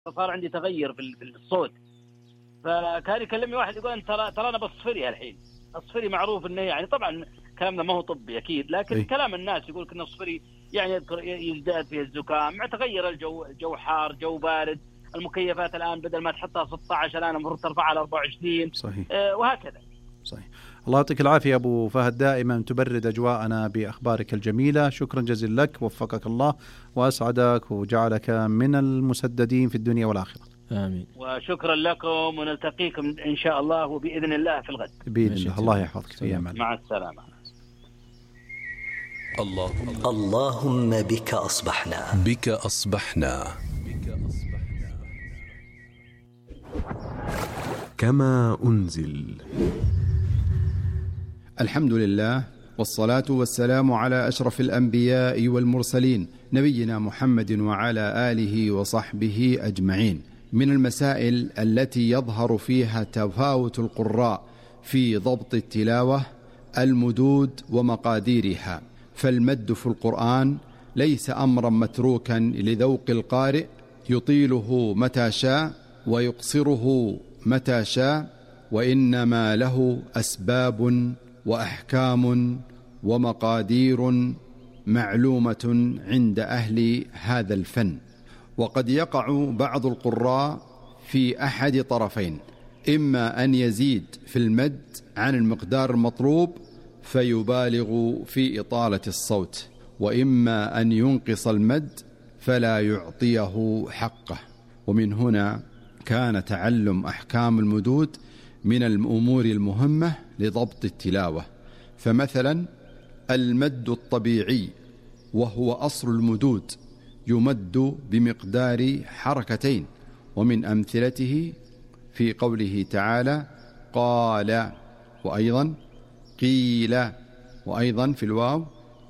فصار عندي تغير في الصوت. فكان يكلمني واحد يقول أنت ترى أنا بصفري الحين. الصفري معروف إنه يعني طبعا كلامنا ما هو طبي أكيد، لكن كلام الناس يقول إنه الصفري يعني يزداد فيه الزكام مع تغير الجو حار جو بارد. المكيفات الآن بدل ما تحطها 16 الآن المفروض ترفعها ل 24. صحيح. وهكذا. صحيح. الله يعطيك العافية أبو فهد، دائما تبرد أجواءنا بأخبارك الجميلة. شكرا جزيلا لك، وفقك الله وأسعدك وجعلك من المسددين في الدنيا والآخرة. آمين. وشكرا لكم، ونلتقيكم إن شاء الله وبإذن الله في الغد. بإذن الله. الله يحفظك. في أمان. مع السلامة. اللهم بك أصبحنا. بك أصبحنا. كما أنزل. الحمد لله، والصلاة والسلام على أشرف الأنبياء والمرسلين نبينا محمد وعلى آله وصحبه أجمعين. من المسائل التي يظهر فيها تفاوت القراء في ضبط التلاوة المدود ومقاديرها. فالمد في القرآن ليس أمرا متروكا لذوق القارئ، يطيله متى شاء ويقصره متى شاء، وإنما له أسباب وأحكام ومقادير معلومة عند أهل هذا الفن. وقد يقع بعض القراء في أحد طرفين، إما أن يزيد في المد عن المقدار المطلوب فيبالغ في إطالة الصوت، وإما أن ينقص المد فلا يعطيه حقه. ومن هنا كان تعلم أحكام المدود من الأمور المهمة لضبط التلاوة. فمثلا المد الطبيعي وهو أصل المدود يمد بمقدار حركتين، ومن أمثلته في قوله تعالى قال، وأيضا قيل، وأيضا في الواو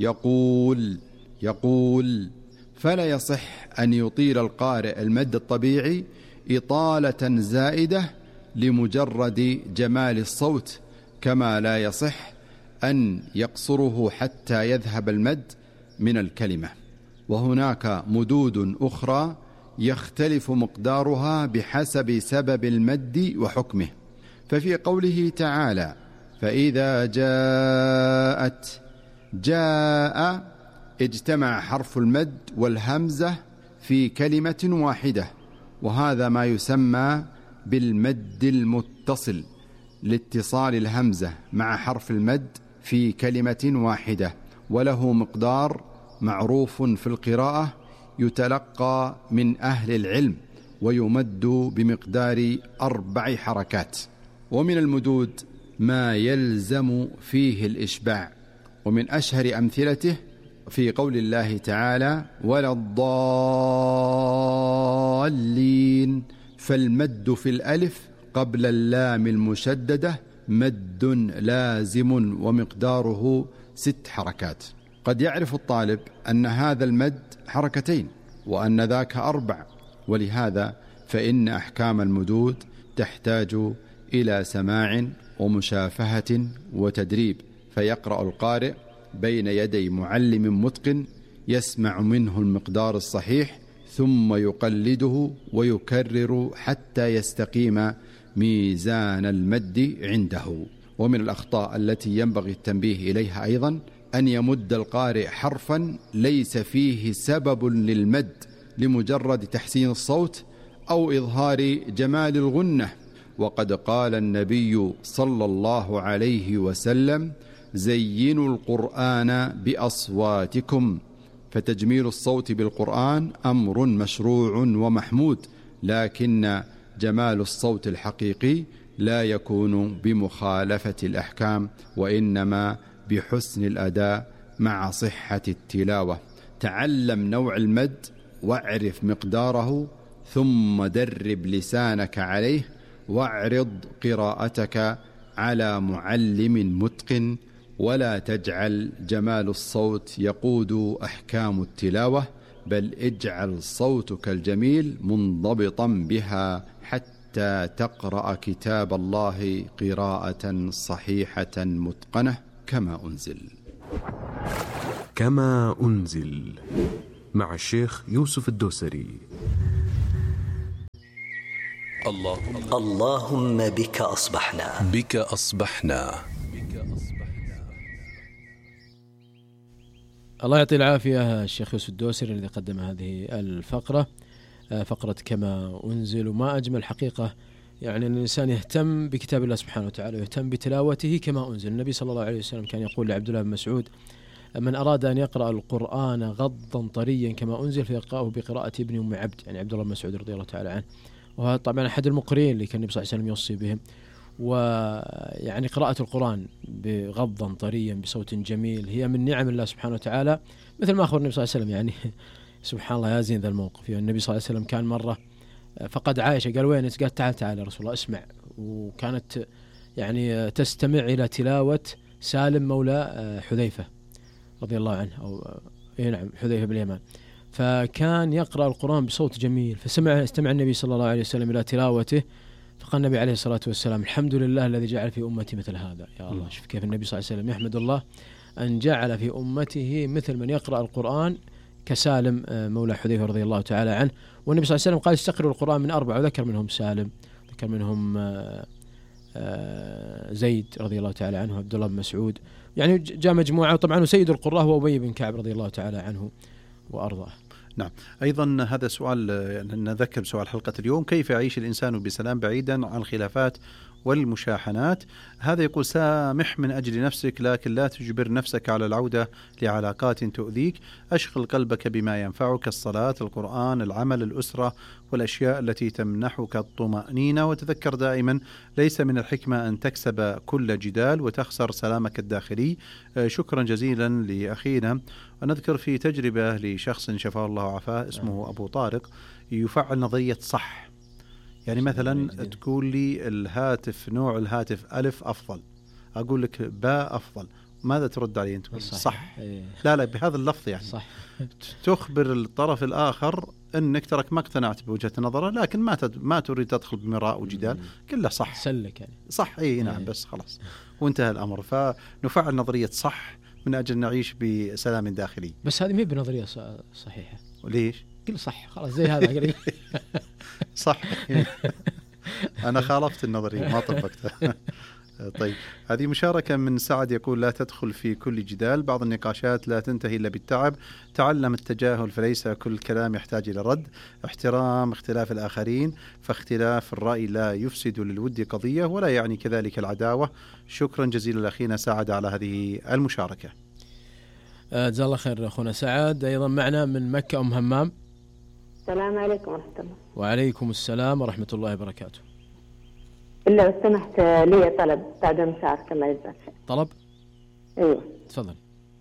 يقول. فلا يصح أن يطيل القارئ المد الطبيعي إطالة زائدة لمجرد جمال الصوت، كما لا يصح أن يقصره حتى يذهب المد من الكلمة. وهناك مدود أخرى يختلف مقدارها بحسب سبب المد وحكمه. ففي قوله تعالى فإذا جاء اجتمع حرف المد والهمزة في كلمة واحدة، وهذا ما يسمى بالمد المتصل، لاتصال الهمزة مع حرف المد في كلمة واحدة، وله مقدار معروف في القراءة يتلقى من أهل العلم، ويمد بمقدار 4 حركات. ومن المدود ما يلزم فيه الإشباع، ومن أشهر أمثلته في قول الله تعالى ولا الضالين، فالمد في الألف قبل اللام المشددة مد لازم ومقداره 6 حركات. قد يعرف الطالب أن هذا المد حركتين وأن ذاك 4، ولهذا فإن أحكام المدود تحتاج إلى سماع ومشافهة وتدريب، فيقرأ القارئ بين يدي معلم متقن يسمع منه المقدار الصحيح، ثم يقلده ويكرر حتى يستقيم ميزان المد عنده. ومن الأخطاء التي ينبغي التنبيه إليها أيضا أن يمد القارئ حرفا ليس فيه سبب للمد لمجرد تحسين الصوت أو إظهار جمال الغنة. وقد قال النبي صلى الله عليه وسلم زينوا القرآن بأصواتكم، فتجميل الصوت بالقرآن أمر مشروع ومحمود، لكن جمال الصوت الحقيقي لا يكون بمخالفة الأحكام، وإنما بحسن الأداء مع صحة التلاوة. تعلم نوع المد واعرف مقداره، ثم درب لسانك عليه، واعرض قراءتك على معلم متقن، ولا تجعل جمال الصوت يقود أحكام التلاوة، بل اجعل صوتك الجميل منضبطا بها حتى تقرأ كتاب الله قراءة صحيحة متقنة كما أنزل. كما أنزل مع الشيخ يوسف الدوسري. اللهم بك أصبحنا. بك أصبحنا. الله يعطي العافية الشيخ يوسف الدوسري الذي قدم هذه الفقرة، فقرة كما أنزل. وما أجمل حقيقة يعني أن الإنسان يهتم بكتاب الله سبحانه وتعالى ويهتم بتلاوته كما أنزل. النبي صلى الله عليه وسلم كان يقول لعبد الله بن مسعود: من أراد أن يقرأ القرآن غضا طريا كما أنزل فيقرأه بقراءة ابن أم عبد، يعني عبد الله بن مسعود رضي الله تعالى عنه، وهذا طبعا أحد المقرئين اللي كان النبي صلى الله عليه وسلم يوصي بهم. ويعني قراءة القرآن بغضا طريا بصوت جميل هي من نعم الله سبحانه وتعالى، مثل ما أخبر النبي صلى الله عليه وسلم. يعني سبحان الله يا زين ذا الموقف. يعني النبي صلى الله عليه وسلم كان مرة فقد عائشة، قال وين؟ قالت تعال يا رسول الله اسمع. وكانت يعني تستمع إلى تلاوة سالم مولى حذيفة رضي الله عنه، أو نعم حذيفة بن اليمان. فكان يقرأ القرآن بصوت جميل، استمع النبي صلى الله عليه وسلم إلى تلاوته، فقال النبي عليه الصلاة والسلام: الحمد لله الذي جعل في أمتي مثل هذا. يا الله، شوف كيف النبي صلى الله عليه وسلم يحمد الله أن جعل في أمته مثل من يقرأ القرآن كسالم مولى حذيفة رضي الله تعالى عنه. والنبي صلى الله عليه وسلم قال: استقروا القرآن من 4، وذكر منهم سالم، ذكر منهم زيد رضي الله تعالى عنه، عبد الله بن مسعود، يعني جاء مجموعة. وطبعا وسيد القراء هو أبي بن كعب رضي الله تعالى عنه وأرضاه. نعم. أيضا هذا سؤال نذكر سؤال حلقة اليوم: كيف يعيش الإنسان بسلام بعيدا عن الخلافات والمشاحنات؟ هذا يقول: سامح من أجل نفسك، لكن لا تجبر نفسك على العودة لعلاقات تؤذيك. أشغل قلبك بما ينفعك: الصلاة، القرآن، العمل، الأسرة، والأشياء التي تمنحك الطمأنينة. وتذكر دائما ليس من الحكمة أن تكسب كل جدال وتخسر سلامك الداخلي. شكرا جزيلا لأخينا. ونذكر في تجربة لشخص شفاه الله وعافاه اسمه أبو طارق، يفعل نظرية صح. يعني مثلا تقول لي الهاتف، نوع الهاتف ألف أفضل، أقول لك باء أفضل، ماذا ترد علي أنت؟ صح. لا بهذا اللفظ يعني صح. تخبر الطرف الآخر أنك ترك ما اقتنعت بوجهة نظره، لكن ما تريد تدخل بمراء وجدال، كله صح سلك يعني صح. نعم بس خلاص وانتهى الأمر. فنفعل نظرية صح من أجل نعيش بسلام داخلي. بس هذه مي بنظرية صحيحة. وليش؟ قل صح خلاص زي هذا صح. أنا خالفت النظرية ما طبقتها. طيب، هذه مشاركة من سعد يقول: لا تدخل في كل جدال، بعض النقاشات لا تنتهي إلا بالتعب، تعلم التجاهل فليس كل كلام يحتاج إلى رد، احترام اختلاف الآخرين، فاختلاف الرأي لا يفسد للود قضية ولا يعني كذلك العداوة. شكرا جزيلا لأخينا سعد على هذه المشاركة. جزاه الله خير أخونا سعد. أيضا معنا من مكة أم همام. السلام عليكم ورحمة الله. وعليكم السلام ورحمة الله وبركاته. إلا لو سمحت لي طلب بعد المشاركة، الله يجزاك. طلب؟ أيوه تفضل.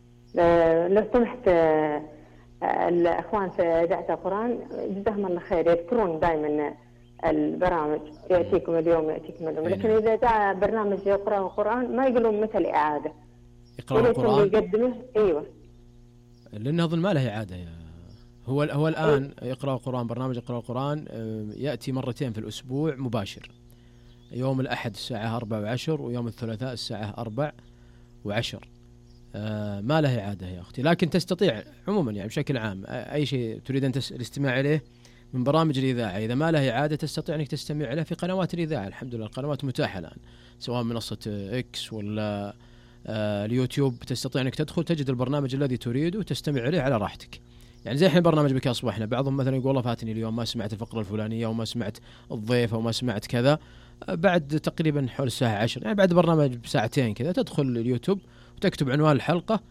لو سمحت الأخوان في إذاعة القرآن جزاهم الله خير يذكرون دائما البرامج يأتيكم اليوم يأتيكم اليوم، لكن إذا جاء برنامج يقرأ القرآن ما يقولون مثل إعادة. يقرأ القرآن يقدمه. أيوه، لأنه أظن ما له إعادة. هو الآن يقرأ القرآن، برنامج يقرأ القرآن يأتي مرتين في الأسبوع مباشر، يوم الأحد الساعة 4:10 ويوم الثلاثاء الساعة 4:10. ما له إعادة يا أختي، لكن تستطيع عموما يعني بشكل عام أي شيء تريد أن الاستماع إليه من برامج الإذاعة إذا ما له إعادة تستطيع أنك تستمع له في قنوات الإذاعة. الحمد لله القنوات متاحة الآن، سواء منصة إكس ولا اليوتيوب، تستطيع أنك تدخل تجد البرنامج الذي تريده وتستمع إليه على راحتك. يعني زي الحين برنامج بك أصبحنا، بعضهم مثلا يقول والله فاتني اليوم ما سمعت الفقرة الفلانية وما سمعت الضيف وما سمعت كذا، بعد تقريبا حول الساعة 10 يعني بعد برنامج بساعتين كذا تدخل اليوتيوب وتكتب عنوان الحلقة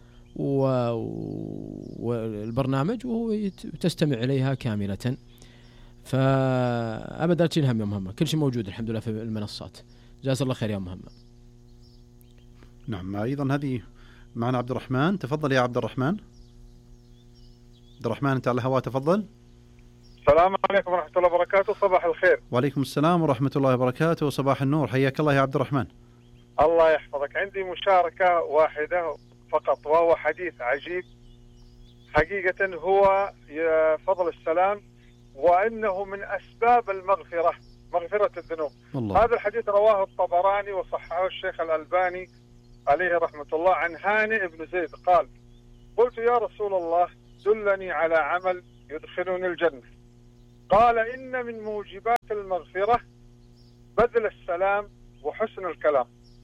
والبرنامج وتستمع إليها كاملة. فأبدا لا تشيل هم يا مهمة، كل شيء موجود الحمد لله في المنصات. جزاك الله خير يا مهمة. نعم. أيضا هذه معنا عبد الرحمن. تفضل يا عبد الرحمن. عبد الرحمن أنت على الهواء، تفضل. السلام عليكم ورحمة الله وبركاته. صباح الخير. وعليكم السلام ورحمة الله وبركاته وصباح النور. حياك الله يا عبد الرحمن. الله يحفظك. عندي مشاركة واحدة فقط، وهو حديث عجيب حقيقة، هو فضل السلام، وأنه من أسباب المغفرة، مغفرة الذنوب. الله. هذا الحديث رواه الطبراني وصححه الشيخ الألباني عليه رحمة الله، عن هانئ بن زيد قال: قلت يا رسول الله دلني على عمل يدخلني الجنة. قال: إن من موجبات المغفرة بذل السلام وحسن الكلام.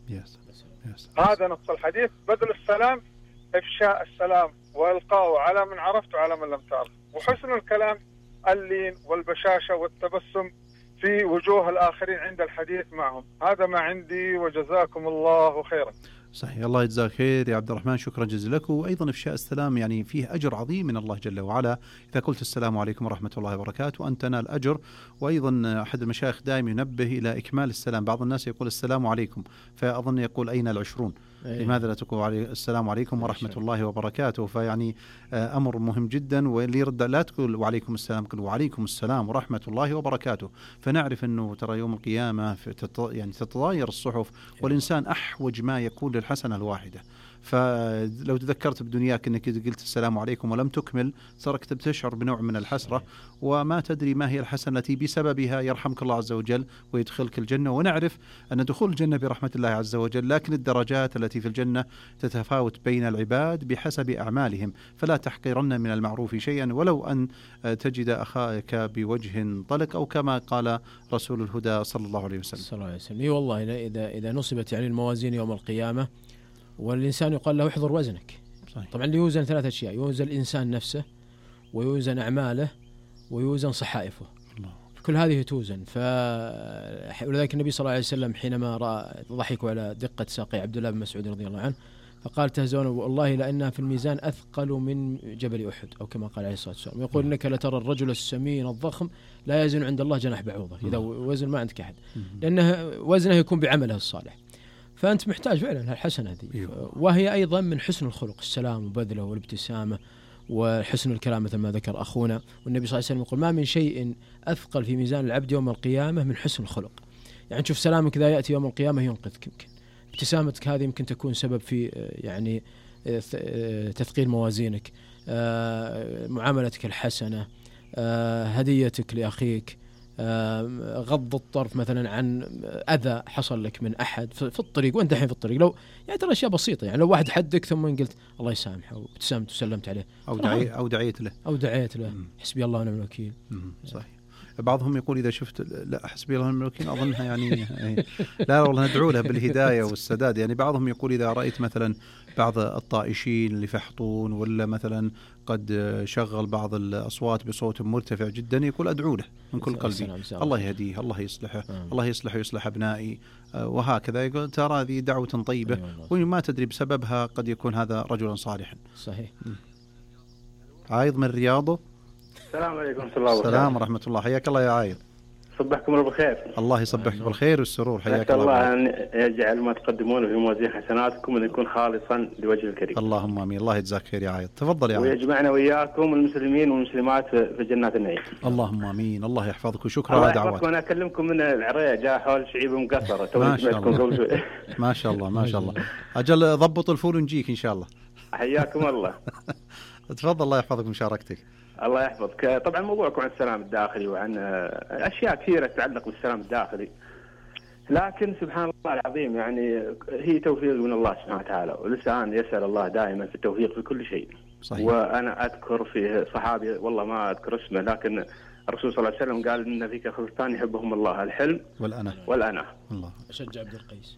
هذا نص الحديث: بذل السلام، إفشاء السلام وإلقاؤه على من عرفت وعلى من لم تعرف، وحسن الكلام اللين والبشاشة والتبسم في وجوه الآخرين عند الحديث معهم. هذا ما عندي، وجزاكم الله خيرا. صحيح، الله يجزاك خير يا عبد الرحمن، شكرا جزيلا لك. وأيضا إفشاء السلام يعني فيه أجر عظيم من الله جل وعلا، إذا قلت السلام عليكم ورحمة الله وبركاته وأنت تنال أجر. وأيضا أحد المشايخ دائما ينبه إلى إكمال السلام. بعض الناس يقول السلام عليكم، فأظن يقول أين ال20؟ لماذا لا تقول السلام عليكم ورحمة الله وبركاته؟ فيعني أمر مهم جدا. واللي يرد لا تقول وعليكم السلام، قل وعليكم السلام ورحمة الله وبركاته. فنعرف أنه ترى يوم القيامة يعني تتضاير الصحف، والإنسان أحوج ما يكون للحسنة الواحدة. فلو تذكرت بدنياك أنك قلت السلام عليكم ولم تكمل، صارك تشعر بنوع من الحسرة، وما تدري ما هي الحسنة التي بسببها يرحمك الله عز وجل ويدخلك الجنة. ونعرف أن دخول الجنة برحمة الله عز وجل، لكن الدرجات التي في الجنة تتفاوت بين العباد بحسب أعمالهم. فلا تحقرن من المعروف شيئا ولو أن تجد أخاك بوجه طلق، أو كما قال رسول الهدى صلى الله عليه وسلم. صلى الله عليه وسلم. والله إذا نصبت يعني الموازين يوم القيامة، والإنسان يقال له احضر وزنك. صحيح. طبعا يوزن 3 أشياء: يوزن الإنسان نفسه، ويوزن أعماله، ويوزن صحائفه. الله. كل هذه توزن. ولذلك النبي صلى الله عليه وسلم حينما رأى ضحكوا على دقة ساقي عبد الله بن مسعود رضي الله عنه، فقال: تهزون والله لأنها في الميزان أثقل من جبل أحد، أو كما قال عليه الصلاة والسلام. يقول: إنك لترى الرجل السمين الضخم لا يزن عند الله جناح بعوضة. إذا وزن ما عندك أحد، لأنه وزنه يكون بعمله الصالح. فأنت محتاج فعلا هالحسنة هذه، وهي أيضا من حسن الخلق: السلام وبذله والابتسامة وحسن الكلام، مثل ما ذكر أخونا. والنبي صلى الله عليه وسلم يقول: ما من شيء أثقل في ميزان العبد يوم القيامة من حسن الخلق. يعني تشوف سلامك إذا يأتي يوم القيامة ينقذك، يمكن ابتسامتك هذه يمكن تكون سبب في يعني تثقيل موازينك، معاملتك الحسنة، هديتك لأخيك، غض الطرف مثلا عن أذى حصل لك من أحد في الطريق وأنت الحين في الطريق. لو يعني ترى أشياء بسيطة، يعني لو واحد حدك ثم قلت الله يسامحه وابتسمت وسلمت عليه، أو دعيت له حسبي الله ونعم الوكيل. صحيح. بعضهم يقول إذا شفت لا حسبي الله ونعم الوكيل أظنها يعني لا والله ندعو له بالهداية والسداد. يعني بعضهم يقول إذا رأيت مثلا بعض الطائشين اللي فحطون، ولا مثلا قد شغل بعض الأصوات بصوت مرتفع جدا، يقول أدعو له من كل قلبي: الله يهديه، الله يصلحه، الله يصلح ويصلح أبنائي، وهكذا. يقول ترى هذه دعوة طيبة، وما تدري بسببها قد يكون هذا رجلا صالحا. صحيح. عايض من الرياض. السلام عليكم ورحمة الله وبركاته. السلام ورحمة الله، حياك الله يا عايض. صبحكم الله بالخير. الله يصبحك بالخير والسرور، حياك الله. أن يجعل ما تقدمونه في موازين حسناتكم وأن يكون خالصا لوجه الكريم. اللهم آمين. الله يجزاك خير يا عايض. تفضل يا عايض. ويجمعنا وإياكم المسلمين والمسلمات في جنات النعيم. اللهم آمين. الله يحفظك وشكرا على دعواتك. وأنا أكلمكم من العرية جاء حول شعيب مقصرة. ما شاء الله. ما شاء الله ما شاء الله. أجل ضبط الفول ونجيك إن شاء الله. حياكم الله. تفضل، الله يحفظك مشاركتك. الله يحفظك. طبعا موضوعكم عن السلام الداخلي وعن أشياء كثيرة تتعلق بالسلام الداخلي، لكن سبحان الله العظيم يعني هي توفيق من الله سبحانه وتعالى، والإنسان يسأل الله دائما في التوفيق في كل شيء. صحيح. وأنا أذكر في صحابي والله ما أذكر اسمه، لكن الرسول صلى الله عليه وسلم قال إن فيك خصلتان يحبهم الله: الحلم والأنا. الله. أشد عبد القيس.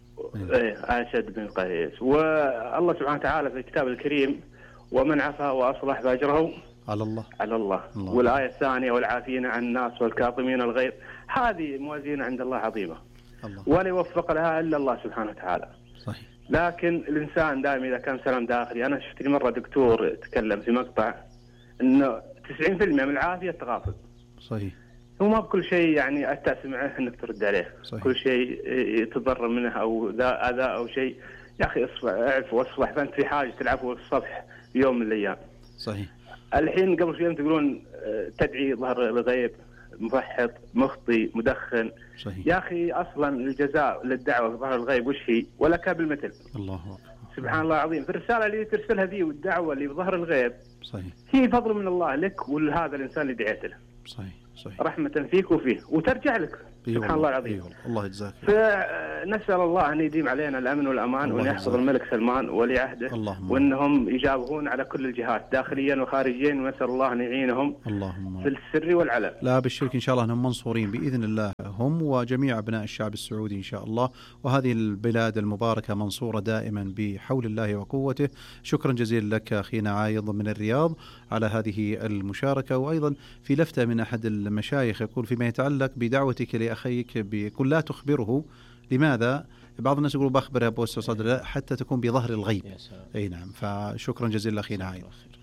أشد بن القيس. والله سبحانه وتعالى في الكتاب الكريم: ومن عفا وأصلح فأجره على الله. والآية الثانية: والعافين عن الناس والكاظمين الغيظ. هذه موازين عند الله عظيمة، ولا يوفق لها إلا الله سبحانه وتعالى. صحيح. لكن الإنسان دائما إذا كان سلام داخلي، أنا شفت لي مرة دكتور تكلم في مقطع إنه 90% من العافية التغافل. صحيح. هو ما بكل شيء يعني أتسمعه إنك ترد عليه. صحيح. كل شيء يتضرر منه أو أذى أو شيء، يا أخي اعف واصلح، فأنت في حاجة العفو والصفح يوم من الأيام. صحيح. الحين قبل شوي تقولون تدعي ظهر الغيب، مفحط، مخطي، مدخن. صحيح. يا أخي أصلا الجزاء للدعوة ظهر الغيب وش هي؟ ولا كاب المثل. الله. سبحان الله العظيم. في الرسالة اللي ترسلها ذي والدعوة اللي بظهر الغيب، صحيح، هي فضل من الله لك ولهذا الإنسان اللي دعيت له. صحيح. رحمة فيك وفيه، وترجع لك سبحان الله العظيم. الله يجزاك. فنسأل الله أن يديم علينا الأمن والأمان، وأن يحفظ الملك سلمان وولي عهده، وأنهم يجابهون على كل الجهات داخليا وخارجيا، ونسأل الله أن يعينهم في السر والعلن. لا بالشرك إن شاء الله أنهم منصورين بإذن الله، هم وجميع أبناء الشعب السعودي إن شاء الله، وهذه البلاد المباركة منصورة دائما بحول الله وقوته. شكرا جزيلا لك أخينا عايض من الرياض على هذه المشاركة. وأيضا في لفتة من أحد المشايخ يقول فيما يتعلق بدعوتك لأخيك بيقول لا تخبره. لماذا؟ بعض الناس يقولوا بخبر يا أبو صدر حتى تكون بظهر الغيب. أي نعم. فشكرا جزيلا أخينا عايض.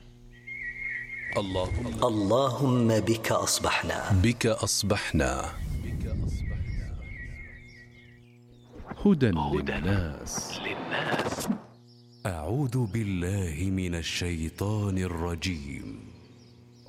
اللهم بك أصبحنا. بك أصبحنا. هدى للناس. أعوذ بالله من الشيطان الرجيم.